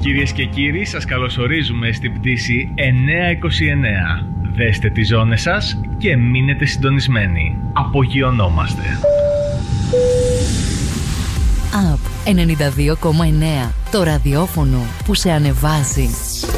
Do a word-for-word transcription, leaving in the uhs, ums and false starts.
Κυρίες και κύριοι, σας καλωσορίζουμε στην πτήση εννιακόσια είκοσι εννέα. Δέστε τις ζώνες σας και μείνετε συντονισμένοι. Απογειωνόμαστε. App ενενήντα δύο κόμμα εννέα. Το ραδιόφωνο που σε ανεβάζει.